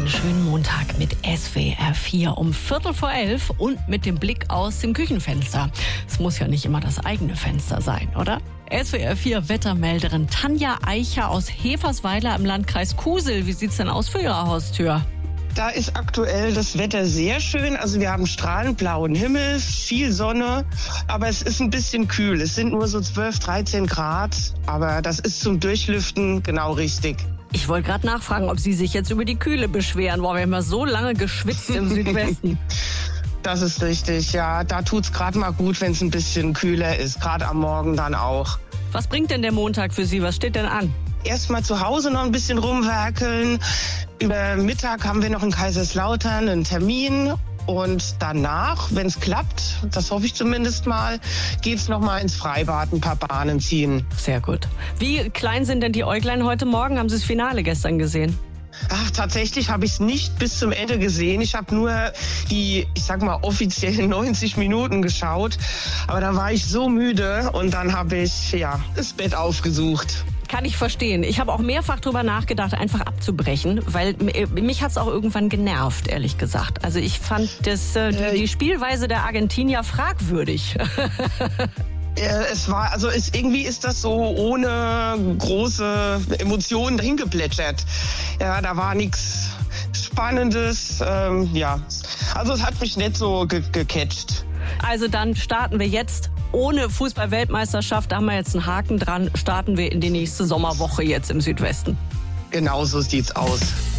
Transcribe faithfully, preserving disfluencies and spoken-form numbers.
Einen schönen Montag mit S W R vier um Viertel vor elf und mit dem Blick aus dem Küchenfenster. Es muss ja nicht immer das eigene Fenster sein, oder? S W R vier Wettermelderin Tanja Eicher aus Hefersweiler im Landkreis Kusel. Wie sieht's denn aus für Ihre Haustür? Da ist aktuell das Wetter sehr schön. Also wir haben strahlend blauen Himmel, viel Sonne, aber es ist ein bisschen kühl. Es sind nur so zwölf, dreizehn Grad, aber das ist zum Durchlüften genau richtig. Ich wollte gerade nachfragen, ob Sie sich jetzt über die Kühle beschweren. Boah, wir haben ja so lange geschwitzt im Südwesten. Das ist richtig, ja. Da tut's gerade mal gut, wenn es ein bisschen kühler ist, gerade am Morgen dann auch. Was bringt denn der Montag für Sie? Was steht denn an? Erstmal zu Hause noch ein bisschen rumwerkeln. Über Mittag haben wir noch in Kaiserslautern einen Termin. Und danach, wenn es klappt, das hoffe ich zumindest mal, geht's noch mal ins Freibad, ein paar Bahnen ziehen. Sehr gut. Wie klein sind denn die Äuglein heute Morgen? Haben Sie das Finale gestern gesehen? Ach, tatsächlich habe ich es nicht bis zum Ende gesehen. Ich habe nur die, ich sag mal, offiziellen neunzig Minuten geschaut. Aber da war ich so müde und dann habe ich, ja, das Bett aufgesucht. Kann ich verstehen. Ich habe auch mehrfach drüber nachgedacht, einfach abzubrechen, weil mich hat es auch irgendwann genervt, ehrlich gesagt. Also ich fand das, äh, die, die Spielweise der Argentinier fragwürdig. Es war, also es, irgendwie ist das so ohne große Emotionen dahin geplätschert. Ja, da war nichts Spannendes. Ähm, ja, also es hat mich nicht so ge- gecatcht. Also dann starten wir jetzt ohne Fußball-Weltmeisterschaft. Da haben wir jetzt einen Haken dran. Starten wir in die nächste Sommerwoche jetzt im Südwesten. Genau so sieht's aus.